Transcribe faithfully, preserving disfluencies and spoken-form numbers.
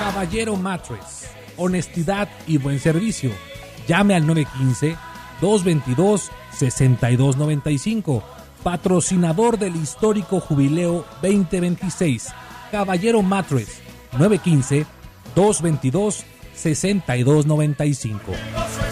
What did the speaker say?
Caballero Mattress, honestidad y buen servicio. Llame al nueve uno cinco, dos dos dos, seis dos nueve cinco, patrocinador del histórico Jubileo veinte veintiséis. Caballero Mattress, nueve uno cinco, dos dos dos, seis dos nueve cinco.